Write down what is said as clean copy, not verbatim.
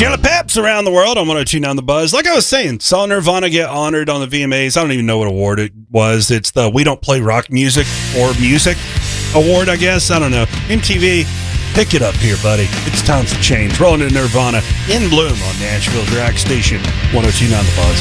Chili Peps around the world on 102.9 The Buzz. Like I was saying, saw Nirvana get honored on the VMAs. I don't even know what award it was. It's the We Don't Play Rock Music or Music Award, I guess. I don't know. MTV, pick it up here, buddy. It's time for change. Rolling in Nirvana in bloom on Nashville's rock station, 102.9 The Buzz.